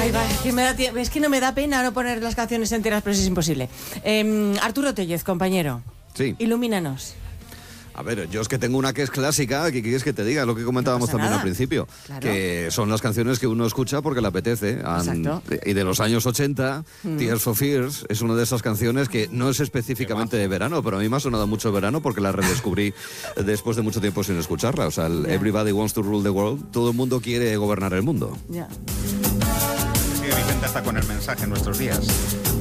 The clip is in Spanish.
Ay, va, es que no me da pena no poner las canciones enteras, pero eso es imposible. Arturo Tellez, compañero. Sí. Ilumínanos. A ver, yo es que tengo una que es clásica, que quieres que te diga, lo que comentábamos también al principio, claro. Que son las canciones que uno escucha porque le apetece. Exacto. Y de los años 80, Tears for Fears es una de esas canciones que no es específicamente de verano, pero a mí me ha sonado mucho verano porque la redescubrí después de mucho tiempo sin escucharla. O sea, Everybody Wants to Rule the World, todo el mundo quiere gobernar el mundo. Ya. Vicente está con el mensaje en nuestros días.